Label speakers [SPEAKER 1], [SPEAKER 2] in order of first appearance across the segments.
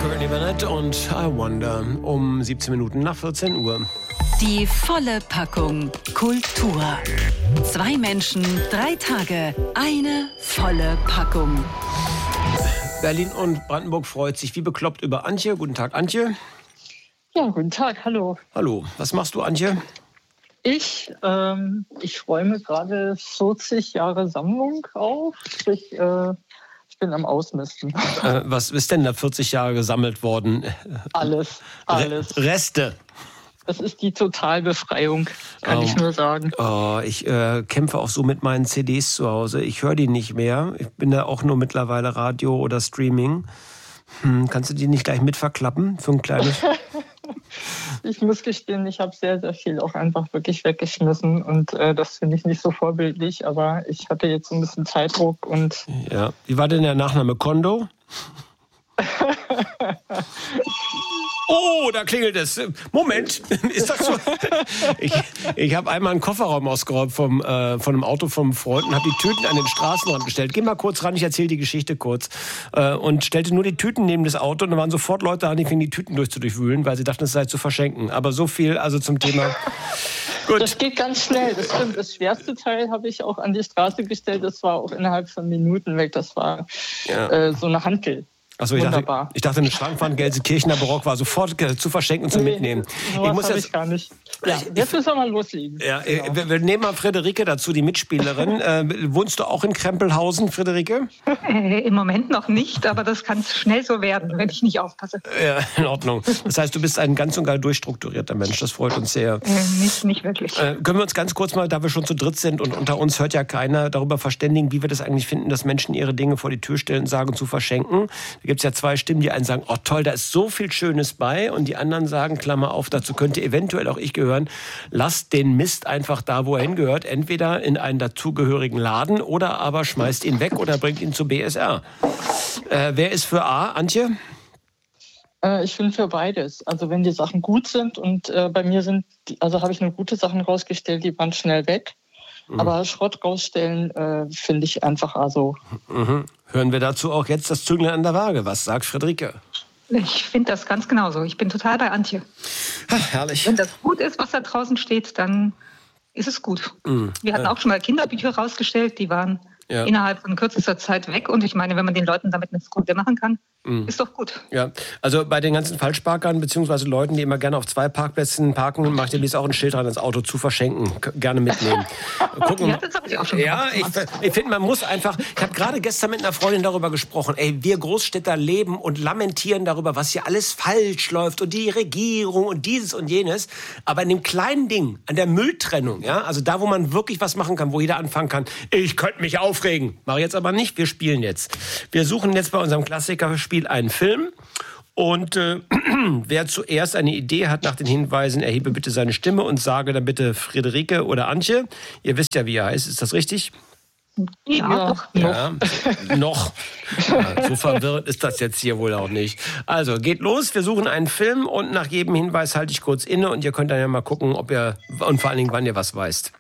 [SPEAKER 1] Courtney Bennett und I Wonder um 17 Minuten nach 14 Uhr.
[SPEAKER 2] Die volle Packung Kultur. 2 Menschen, 3 Tage, eine volle Packung.
[SPEAKER 1] Berlin und Brandenburg freut sich wie bekloppt über Antje. Guten Tag, Antje.
[SPEAKER 3] Ja, guten Tag, hallo.
[SPEAKER 1] Hallo, was machst du, Antje?
[SPEAKER 3] Ich räume gerade 40 Jahre Sammlung auf. Ich bin am Ausmisten.
[SPEAKER 1] Was ist denn da 40 Jahre gesammelt worden?
[SPEAKER 3] Alles.
[SPEAKER 1] Reste.
[SPEAKER 3] Das ist die Totalbefreiung, kann ich nur sagen.
[SPEAKER 1] Ich kämpfe auch so mit meinen CDs zu Hause. Ich höre die nicht mehr. Ich bin da auch nur mittlerweile Radio oder Streaming. Kannst du die nicht gleich mit verklappen für ein kleines...
[SPEAKER 3] Ich muss gestehen, ich habe sehr, sehr viel auch einfach wirklich weggeschmissen und das finde ich nicht so vorbildlich, aber ich hatte jetzt ein bisschen Zeitdruck und...
[SPEAKER 1] Ja, wie war denn der Nachname? Kondo? Oh, da klingelt es. Moment, ist das so? Ich habe einmal einen Kofferraum ausgeräumt von einem Auto vom Freund und habe die Tüten an den Straßenrand gestellt. Geh mal kurz ran, ich erzähle die Geschichte kurz. Und stellte nur die Tüten neben das Auto und da waren sofort Leute da, die fingen die Tüten durchwühlen, weil sie dachten, es sei zu verschenken. Aber so viel also zum Thema... Gut.
[SPEAKER 3] Das geht ganz schnell, das stimmt. Das schwerste Teil habe ich auch an die Straße gestellt. Das war auch innerhalb von Minuten weg. Das war so eine Hantel.
[SPEAKER 1] Achso, ich dachte, eine Schrankwand Gelsenkirchener Barock war sofort zu verschenken und zu mitnehmen.
[SPEAKER 3] Ich gar nicht. Ja, jetzt müssen wir mal loslegen.
[SPEAKER 1] Ja, genau. Wir nehmen mal Friederike dazu, die Mitspielerin. Wohnst du auch in Krempelhausen, Friederike?
[SPEAKER 4] Im Moment noch nicht, aber das kann schnell so werden, wenn ich nicht aufpasse.
[SPEAKER 1] Ja, in Ordnung. Das heißt, du bist ein ganz und gar durchstrukturierter Mensch. Das freut uns sehr.
[SPEAKER 4] Nicht wirklich.
[SPEAKER 1] Können wir uns ganz kurz mal, da wir schon zu dritt sind und unter uns hört ja keiner, darüber verständigen, wie wir das eigentlich finden, dass Menschen ihre Dinge vor die Tür stellen und sagen, zu verschenken. Da gibt es ja 2 Stimmen, die einen sagen, oh toll, da ist so viel Schönes bei. Und die anderen sagen, Klammer auf, dazu könnte eventuell auch ich gehören, lasst den Mist einfach da, wo er hingehört. Entweder in einen dazugehörigen Laden oder aber schmeißt ihn weg oder bringt ihn zu BSR. Wer ist für A, Antje?
[SPEAKER 3] Ich bin für beides. Also wenn die Sachen gut sind und bei mir habe ich nur gute Sachen rausgestellt, die waren schnell weg. Aber Schrott rausstellen finde ich einfach also.
[SPEAKER 1] Hören wir dazu auch jetzt das Zünglein an der Waage. Was sagt Friederike?
[SPEAKER 4] Ich finde das ganz genauso. Ich bin total bei Antje.
[SPEAKER 1] Ach, herrlich.
[SPEAKER 4] Wenn das gut ist, was da draußen steht, dann ist es gut. Wir hatten auch schon mal Kinderbücher rausgestellt, die waren innerhalb von kürzester Zeit weg. Und ich meine, wenn man den Leuten damit eine Freude machen kann, ist doch gut. Ja,
[SPEAKER 1] also bei den ganzen Falschparkern beziehungsweise Leuten, die immer gerne auf 2 Parkplätzen parken, macht ihr auch ein Schild dran, das Auto zu verschenken. Gerne mitnehmen. Gucken.
[SPEAKER 4] Ja, das habe ich auch schon gemacht.
[SPEAKER 1] Ich finde, man muss einfach... Ich habe gerade gestern mit einer Freundin darüber gesprochen. Wir Großstädter leben und lamentieren darüber, was hier alles falsch läuft und die Regierung und dieses und jenes. Aber in dem kleinen Ding, an der Mülltrennung, also da, wo man wirklich was machen kann, wo jeder anfangen kann, ich könnte mich aufregen. Mache jetzt aber nicht, wir spielen jetzt. Wir suchen jetzt bei unserem Klassikerspiel einen Film. Und wer zuerst eine Idee hat nach den Hinweisen, erhebe bitte seine Stimme und sage dann bitte Friederike oder Antje. Ihr wisst ja, wie er heißt. Ist das richtig?
[SPEAKER 4] Ja,
[SPEAKER 1] noch. Ja, so verwirrend ist das jetzt hier wohl auch nicht. Also, geht los. Wir suchen einen Film und nach jedem Hinweis halte ich kurz inne und ihr könnt dann ja mal gucken, ob ihr und vor allen Dingen, wann ihr was wisst.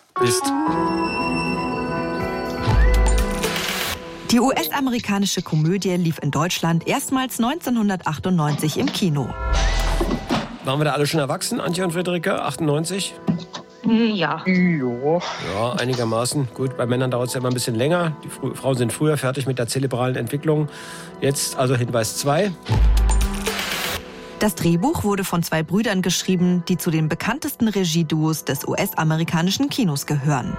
[SPEAKER 5] Die US-amerikanische Komödie lief in Deutschland erstmals 1998 im Kino.
[SPEAKER 1] Waren wir da alle schon erwachsen, Antje und Friederike? 98?
[SPEAKER 4] Ja.
[SPEAKER 1] Ja, einigermaßen. Gut, bei Männern dauert es ja immer ein bisschen länger. Die Frauen sind früher fertig mit der zerebralen Entwicklung. Jetzt also Hinweis 2.
[SPEAKER 5] Das Drehbuch wurde von 2 Brüdern geschrieben, die zu den bekanntesten Regieduos des US-amerikanischen Kinos gehören.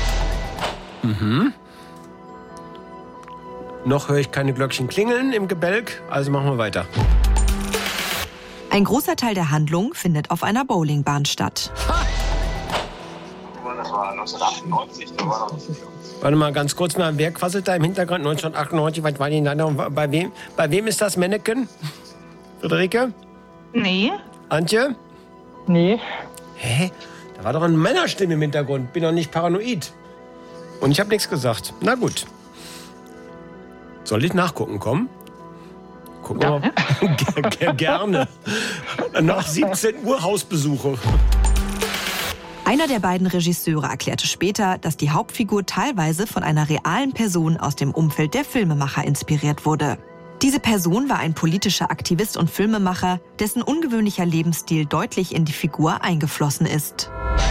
[SPEAKER 1] Noch höre ich keine Glöckchen klingeln im Gebälk, also machen wir weiter.
[SPEAKER 5] Ein großer Teil der Handlung findet auf einer Bowlingbahn statt.
[SPEAKER 6] Das war 1998.
[SPEAKER 1] Warte mal, ganz kurz mal, wer quasselt da im Hintergrund? 1998, was war die Nannung? Bei wem ist das Mannequin? Friederike?
[SPEAKER 4] Nee.
[SPEAKER 1] Antje?
[SPEAKER 3] Nee.
[SPEAKER 1] Hä? Da war doch eine Männerstimme im Hintergrund. Bin doch nicht paranoid. Und ich habe nichts gesagt. Na gut. Soll ich nachgucken kommen? Gucken wir mal. Gerne. Nach 17 Uhr Hausbesuche.
[SPEAKER 5] Einer der beiden Regisseure erklärte später, dass die Hauptfigur teilweise von einer realen Person aus dem Umfeld der Filmemacher inspiriert wurde. Diese Person war ein politischer Aktivist und Filmemacher, dessen ungewöhnlicher Lebensstil deutlich in die Figur eingeflossen ist.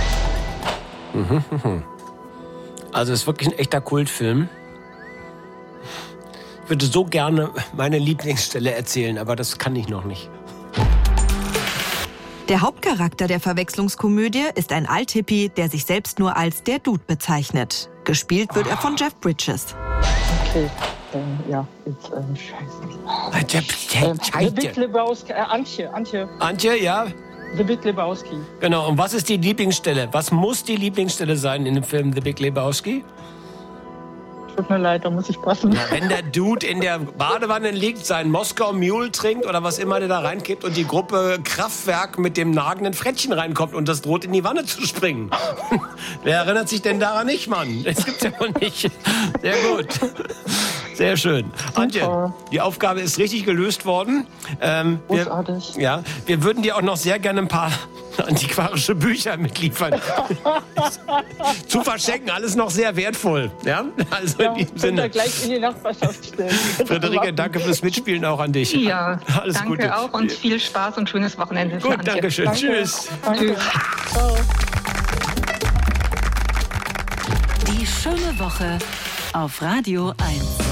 [SPEAKER 1] Also es ist wirklich ein echter Kultfilm. Ich würde so gerne meine Lieblingsstelle erzählen, aber das kann ich noch nicht.
[SPEAKER 5] Der Hauptcharakter der Verwechslungskomödie ist ein Althippie, der sich selbst nur als der Dude bezeichnet. Gespielt wird er von Jeff Bridges.
[SPEAKER 3] Okay, ja, jetzt, scheiße. The Big Lebowski,
[SPEAKER 1] Antje, ja?
[SPEAKER 3] The Big Lebowski.
[SPEAKER 1] Genau, und was ist die Lieblingsstelle? Was muss die Lieblingsstelle sein in dem Film The Big Lebowski?
[SPEAKER 3] Tut mir leid, da muss ich passen.
[SPEAKER 1] Ja, wenn der Dude in der Badewanne liegt, seinen Moskau Mule trinkt oder was immer der da reinkippt und die Gruppe Kraftwerk mit dem nagenden Frettchen reinkommt und das droht in die Wanne zu springen. Wer erinnert sich denn daran nicht, Mann? Das gibt's ja wohl nicht. Sehr gut. Sehr schön. Antje, die Aufgabe ist richtig gelöst worden.
[SPEAKER 3] Großartig.
[SPEAKER 1] Wir würden dir auch noch sehr gerne ein paar antiquarische Bücher mitliefern. Zu verschenken, alles noch sehr wertvoll. Ja, also in diesem Sinne.
[SPEAKER 3] Könnt ihr gleich in die Nachbarschaft stellen.
[SPEAKER 1] Friederike, danke fürs Mitspielen auch an dich.
[SPEAKER 4] Ja,
[SPEAKER 1] alles
[SPEAKER 4] danke
[SPEAKER 1] Gute.
[SPEAKER 4] Auch und viel Spaß und schönes Wochenende.
[SPEAKER 1] Gut, danke schön.
[SPEAKER 3] Danke.
[SPEAKER 1] Tschüss.
[SPEAKER 3] Danke. Ciao.
[SPEAKER 2] Die schöne Woche auf Radio 1.